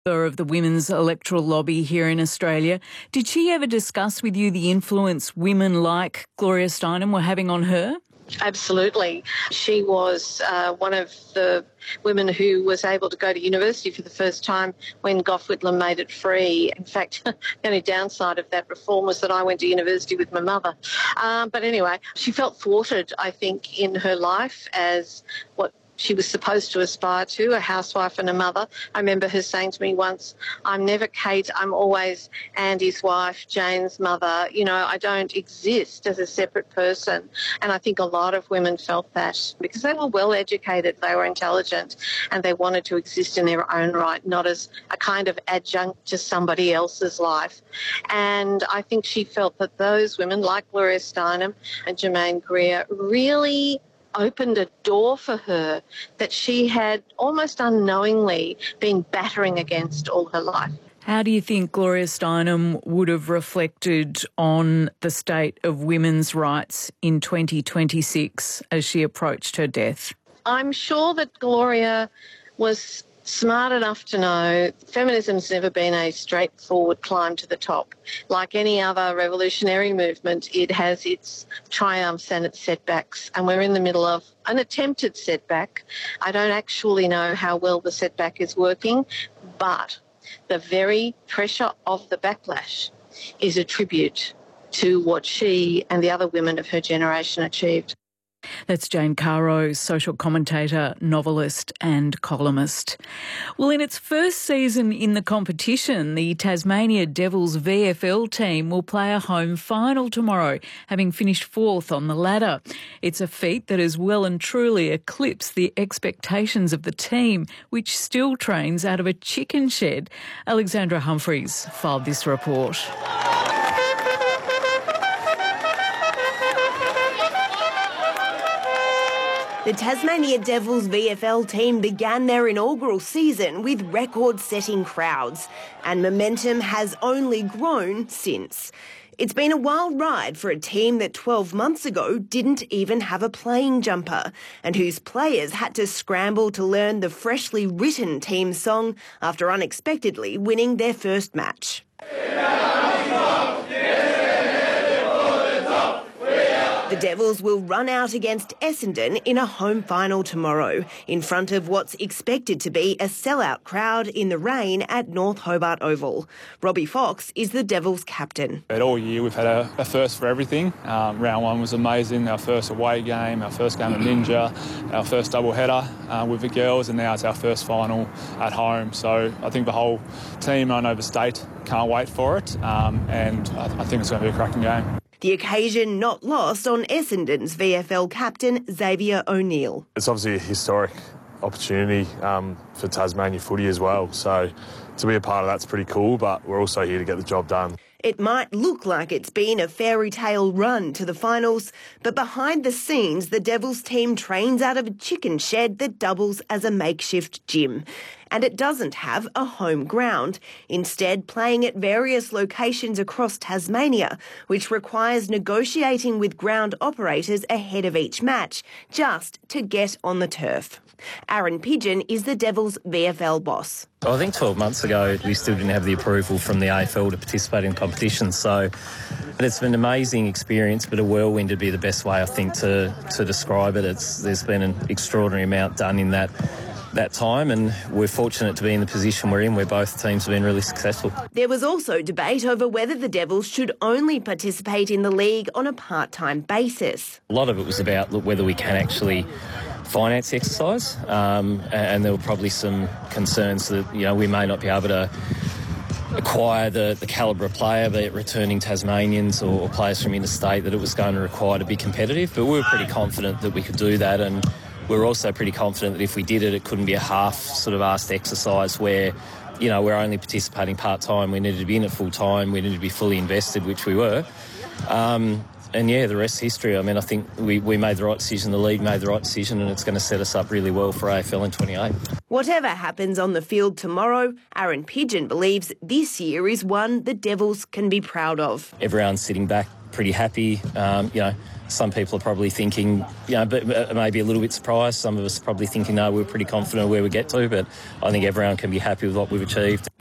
Of the women's electoral lobby here in Australia. Did she ever discuss with you the influence women like Gloria Steinem were having on her? Absolutely. She was one of the women who was able to go to university for the first time when Gough Whitlam made it free. In fact, the only downside of that reform was that I went to university with my mother. But anyway, she felt thwarted, I think, in her life as what she was supposed to aspire to, a housewife and a mother. I remember her saying to me once, "I'm never Kate, I'm always Andy's wife, Jane's mother. You know, I don't exist as a separate person." And I think a lot of women felt that because they were well educated, they were intelligent, and they wanted to exist in their own right, not as a kind of adjunct to somebody else's life. And I think she felt that those women, like Gloria Steinem and Germaine Greer, really opened a door for her that she had almost unknowingly been battering against all her life. How do you think Gloria Steinem would have reflected on the state of women's rights in 2026 as she approached her death? I'm sure that Gloria was smart enough to know feminism's never been a straightforward climb to the top. Like any other revolutionary movement, it has its triumphs and its setbacks, and we're in the middle of an attempted setback. I don't actually know how well the setback is working, but the very pressure of the backlash is a tribute to what she and the other women of her generation achieved. That's Jane Caro, social commentator, novelist and columnist. Well, in its first season in the competition, the Tasmania Devils VFL team will play a home final tomorrow, having finished fourth on the ladder. It's a feat that has well and truly eclipsed the expectations of the team, which still trains out of a chicken shed. Alexandra Humphreys filed this report. The Tasmania Devils VFL team began their inaugural season with record-setting crowds, and momentum has only grown since. It's been a wild ride for a team that 12 months ago didn't even have a playing jumper, and whose players had to scramble to learn the freshly written team song after unexpectedly winning their first match. The Devils will run out against Essendon in a home final tomorrow, in front of what's expected to be a sellout crowd in the rain at North Hobart Oval. Robbie Fox is the Devils captain. All year we've had a first for everything. Round one was amazing, our first away game, our first game at Ninja, our first double-header with the girls, and now it's our first final at home. So I think the whole team run over state can't wait for it, and I think it's going to be a cracking game. The occasion not lost on Essendon's VFL captain Xavier O'Neill. It's obviously a historic opportunity for Tasmania footy as well, so to be a part of that's pretty cool, but we're also here to get the job done. It might look like it's been a fairy tale run to the finals, but behind the scenes, the Devils team trains out of a chicken shed that doubles as a makeshift gym. And it doesn't have a home ground, instead playing at various locations across Tasmania, which requires negotiating with ground operators ahead of each match, just to get on the turf. Aaron Pigeon is the Devils' VFL boss. I think 12 months ago we still didn't have the approval from the AFL to participate in competition, so it's been an amazing experience, but a whirlwind would be the best way I think to describe it. There's been an extraordinary amount done in that time, and we're fortunate to be in the position we're in where both teams have been really successful. There was also debate over whether the Devils should only participate in the league on a part-time basis. A lot of it was about whether we can actually finance the exercise, and there were probably some concerns that we may not be able to acquire the calibre of player, be it returning Tasmanians or players from interstate, that it was going to require to be competitive. But we were pretty confident that we could do that, and we're also pretty confident that if we did it, it couldn't be a half sort of arsed exercise where, we're only participating part-time. We needed to be in it full-time. We needed to be fully invested, which we were. And the rest is history. I mean, I think we made the right decision, the league made the right decision, and it's going to set us up really well for AFL in 28. Whatever happens on the field tomorrow, Aaron Pigeon believes this year is one the Devils can be proud of. Everyone's sitting back pretty happy. some people are probably thinking, but maybe a little bit surprised. Some of us are probably thinking, no, we're pretty confident where we get to, but I think everyone can be happy with what we've achieved.